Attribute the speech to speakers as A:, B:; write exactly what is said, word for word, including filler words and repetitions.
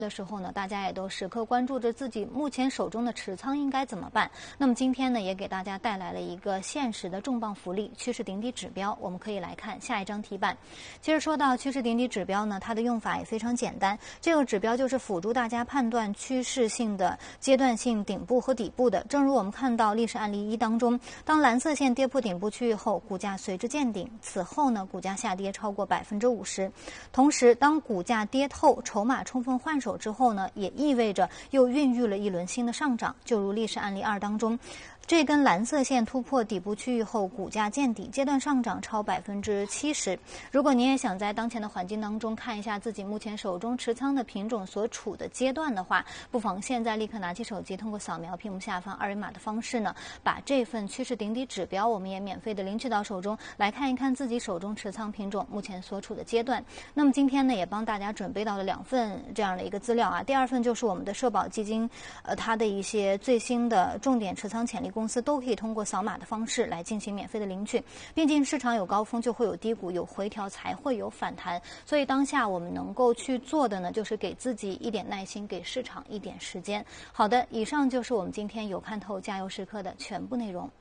A: 的时候呢，大家也都时刻关注着自己目前手中的持仓应该怎么办。那么今天呢，也给大家带来了一个限时的重磅福利——趋势顶底指标。我们可以来看下一张题板。其实说到趋势顶底指标呢，它的用法也非常简单。这个指标就是辅助大家判断趋势性的阶段性顶部和底部的。正如我们看到历史案例一当中，当蓝色线跌破顶部区域后，股价随之见顶，此后呢，股价下跌超过百分之五十。同时，当股价跌透，筹码充分换手之后呢，也意味着又孕育了一轮新的上涨。就如历史案例二当中，这根蓝色线突破底部区域后，股价见底，阶段上涨超百分之七十。如果您也想在当前的环境当中看一下自己目前手中持仓的品种所处的阶段的话，不妨现在立刻拿起手机，通过扫描屏幕下方二维码的方式呢，把这份趋势顶底指标我们也免费的领取到手中，来看一看自己手中持仓品种目前所处的阶段。那么今天呢，也帮大家准备到了两份这样的一个资料啊。第二份就是我们的社保基金，呃，它的一些最新的重点持仓潜力公司都可以通过扫码的方式来进行免费的领取。毕竟市场有高峰就会有低谷，有回调才会有反弹，所以当下我们能够去做的呢，就是给自己一点耐心，给市场一点时间。好的，以上就是我们今天有看透加油时刻的全部内容。